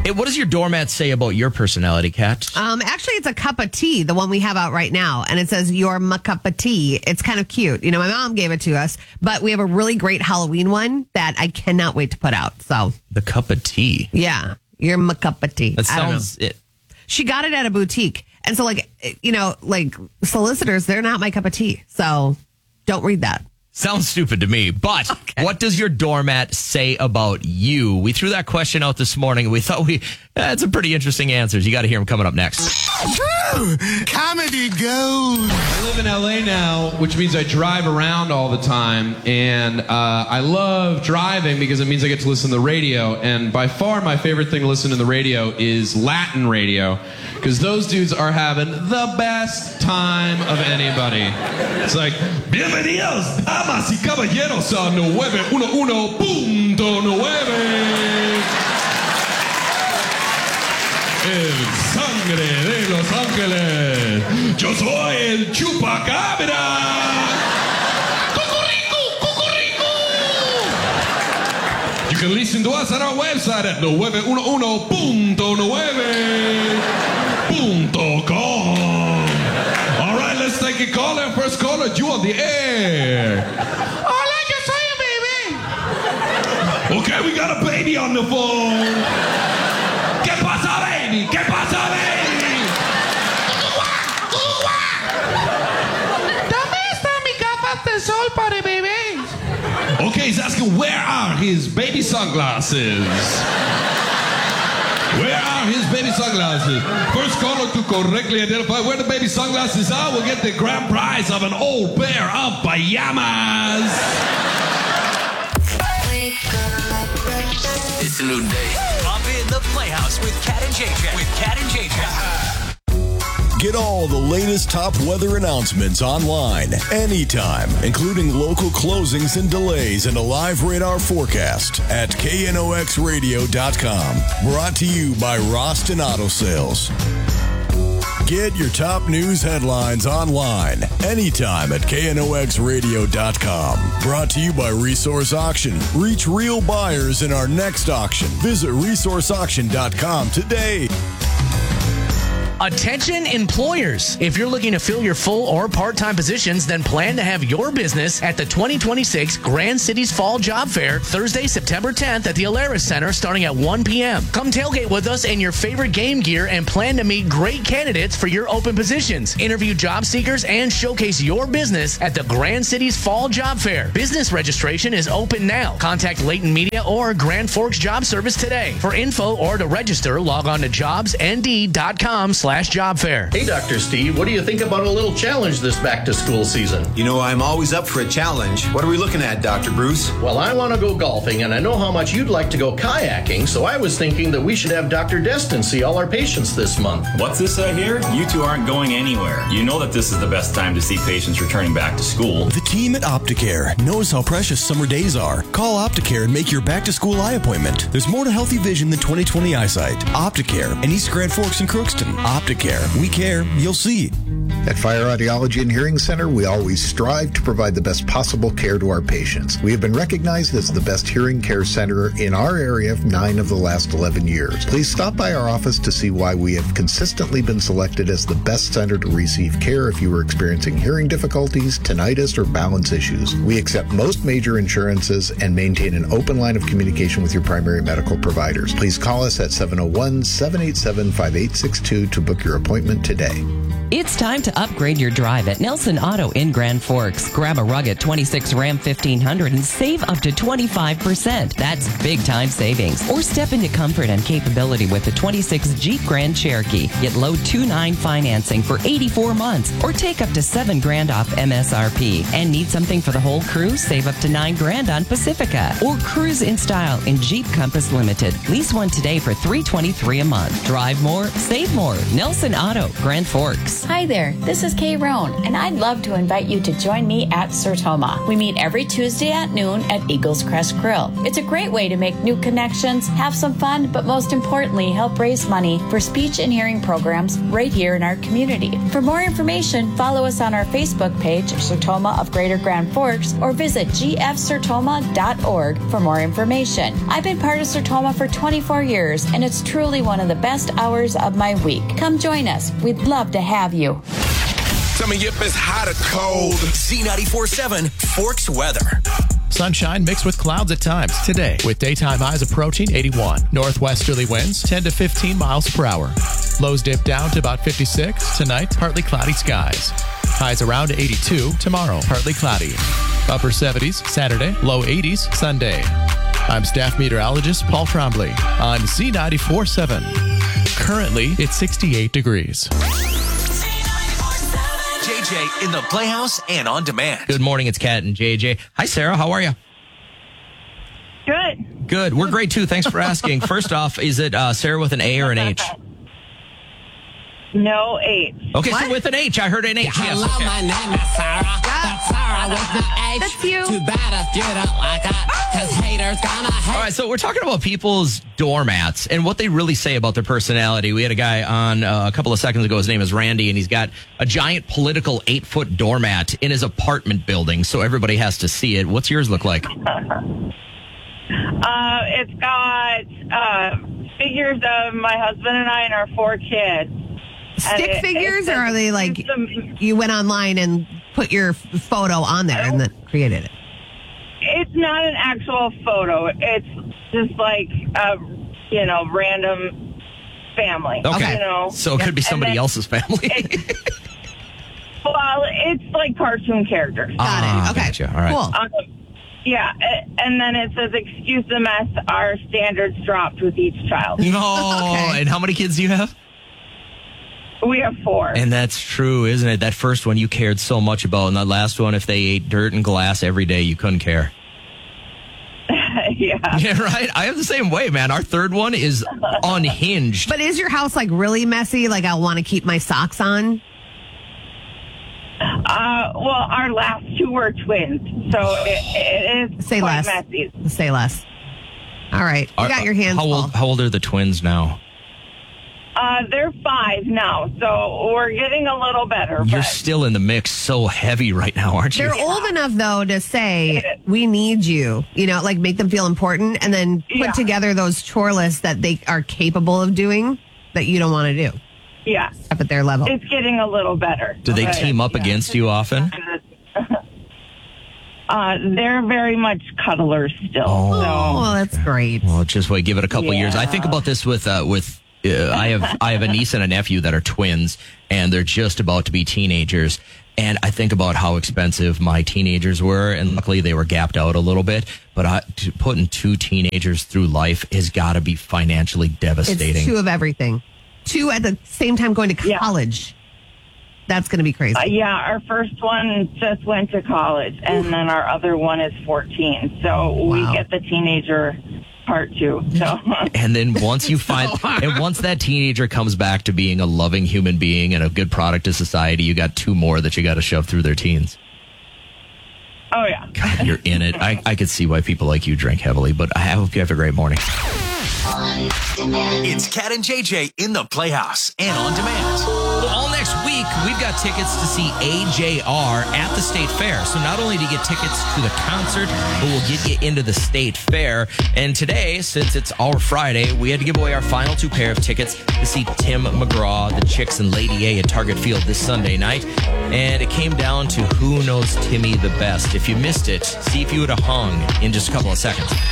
Hey, what does your doormat say about your personality, Kat? Actually, it's a cup of tea, the one we have out right now. And it says, "You're my cup of tea." It's kind of cute. You know, my mom gave it to us, but we have a really great Halloween one that I cannot wait to put out. So The cup of tea. yeah, you're my cup of tea. That sounds it. She got it at a boutique. And so, like, you know, like solicitors, they're not my cup of tea. So don't read that. Sounds stupid to me, but What does your doormat say about you? We threw that question out this morning, and we thought that's some pretty interesting answers. You got to hear them coming up next. Comedy gold. I live in LA now, which means I drive around all the time, and I love driving because it means I get to listen to the radio, and by far my favorite thing to listen to the radio is Latin radio, because those dudes are having the best time of anybody. It's like, bienvenidos, damas y caballeros, a 911.9. El sangre de Los Ángeles. Yo soy el chupacabra. ¡Cucurricu, cucurricu! You can listen to us at our website at 911.9.com. All right, let's take a caller. First caller, you on the air. Hola, yo soy a baby. Okay, we got a baby on the phone. ¿Qué pasa, baby? ¿Qué pasa, baby? ¿Dónde están mis gafas de sol para bebé? Okay, he's asking where are his baby sunglasses? Where are his baby sunglasses? First caller to correctly identify where the baby sunglasses are will get the grand prize of an old pair of pajamas. It's a new day. Up in the Playhouse with Kat and JJ. Get all the latest top weather announcements online, anytime, including local closings and delays and a live radar forecast at knoxradio.com. Brought to you by Roston Auto Sales. Get your top news headlines online, anytime at knoxradio.com. Brought to you by Resource Auction. Reach real buyers in our next auction. Visit resourceauction.com today. Attention employers. If you're looking to fill your full or part-time positions, then plan to have your business at the 2026 Grand Cities Fall Job Fair, Thursday, September 10th at the Alaris Center starting at 1 p.m. Come tailgate with us in your favorite game gear and plan to meet great candidates for your open positions. Interview job seekers and showcase your business at the Grand Cities Fall Job Fair. Business registration is open now. Contact Leighton Media or Grand Forks Job Service today. For info or to register, log on to jobsnd.com/job fair. Hey, Dr. Steve, what do you think about a little challenge this back-to-school season? You know, I'm always up for a challenge. What are we looking at, Dr. Bruce? Well, I want to go golfing, and I know how much you'd like to go kayaking, so I was thinking that we should have Dr. Destin see all our patients this month. What's this I hear? You two aren't going anywhere. You know that this is the best time to see patients returning back to school. The team at Opticare knows how precious summer days are. Call Opticare and make your back-to-school eye appointment. There's more to healthy vision than 20/20 eyesight. Opticare in East Grand Forks and Crookston. Opticare. We care. You'll see. At Fire Audiology and Hearing Center, we always strive to provide the best possible care to our patients. We have been recognized as the best hearing care center in our area 9 of the last 11 years. Please stop by our office to see why we have consistently been selected as the best center to receive care if you are experiencing hearing difficulties, tinnitus, or balance issues. We accept most major insurances and maintain an open line of communication with your primary medical providers. Please call us at 701-787-5862 to book your appointment today. It's time to upgrade your drive at Nelson Auto in Grand Forks. Grab a rugged 26 Ram 1500 and save up to 25%. That's big time savings. Or step into comfort and capability with the 26 Jeep Grand Cherokee. Get low 2.9 financing for 84 months or take up to $7,000 off MSRP. And need something for the whole crew? Save up to $9,000 on Pacifica. Or cruise in style in Jeep Compass Limited. Lease one today for $323 a month. Drive more, save more. Nelson Auto, Grand Forks. Hi there, This is Kay Roan, and I'd love to invite you to join me at Sertoma. We meet every Tuesday at noon at Eagles Crest Grill. It's a great way to make new connections, have some fun, but most importantly, help raise money for speech and hearing programs right here in our community. For more information, follow us on our Facebook page, Sertoma of Greater Grand Forks, or visit gfsertoma.org for more information. I've been part of Sertoma for 24 years, and it's truly one of the best hours of my week. Come join us. We'd love to have you. Tell me if it's hot or cold. Z94.7 Forks weather. Sunshine mixed with clouds at times today, with daytime highs approaching 81. Northwesterly winds 10 to 15 miles per hour. Lows dip down to about 56. Tonight, partly cloudy skies. Highs around 82. Tomorrow, partly cloudy. Upper 70s Saturday, low 80s Sunday. I'm staff meteorologist Paul Trombley on Z94.7. Currently, it's 68 degrees. JJ in the Playhouse and on demand. Good morning. It's Kat and JJ. Hi, Sarah. How are you? Good. Good. We're great, too. Thanks for asking. First off, is it Sarah with an A or an H? No H. Okay, so with an H. I heard an H. Yes, Hello, okay. my name is Sarah. That's Sarah with the H. That's you. Too bad if you don't like it, because haters gonna hate. All right, so we're talking about people's doormats and what they really say about their personality. We had a guy on a couple of seconds ago. His name is Randy, and he's got a giant political 8-foot doormat in his apartment building, so everybody has to see it. What's yours look like? It's got figures of my husband and I and our 4 kids. Stick figures, or are they like you went online and put your photo on there and then created it? It's not an actual photo. It's just like random family. Okay. You know? So it could be somebody else's family. Well, it's like cartoon characters. Got it. Okay. Gotcha. All right. Cool. Yeah, and then it says, "Excuse the mess. Our standards dropped with each child." No. Okay. And how many kids do you have? We have 4. And that's true, isn't it? That first one you cared so much about, and that last one, if they ate dirt and glass every day, you couldn't care. Yeah. Yeah, right? I have the same way, man. Our third one is unhinged. But is your house like really messy? Like I'll want to keep my socks on? Well, our last 2 were twins, so it is Say quite less. messy. Say less. All right. You got your hands full. How old are the twins now? They're 5 now, so we're getting a little better. You're but still in the mix so heavy right now, aren't you? They're old enough, though, to say, we need you, like make them feel important and then put together those chore lists that they are capable of doing that you don't want to do. Yeah. Up at their level. It's getting a little better. Do they team up against you often? They're very much cuddlers still. Oh, that's great. Well, just wait, give it a couple years. I think about this with I have a niece and a nephew that are twins, and they're just about to be teenagers. And I think about how expensive my teenagers were, and luckily they were gapped out a little bit. But putting 2 teenagers through life has got to be financially devastating. It's 2 of everything. 2 at the same time going to college. That's going to be crazy. Our first one just went to college, and then our other one is 14. So we get the teenager part too. So. And then once you once that teenager comes back to being a loving human being and a good product to society, you got 2 more that you got to shove through their teens. Oh, yeah. God, you're in it. I could see why people like you drink heavily, but I hope you have a great morning. It's Kat and JJ in the Playhouse and on demand. All next week, we've got tickets to see AJR at the State Fair. So not only do you get tickets to the concert, but we'll get you into the State Fair. And today, since it's our Friday, we had to give away our final 2 pair of tickets to see Tim McGraw, the Chicks, and Lady A at Target Field this Sunday night. And it came down to who knows Timmy the best. If you missed it, see if you would have hung in just a couple of seconds.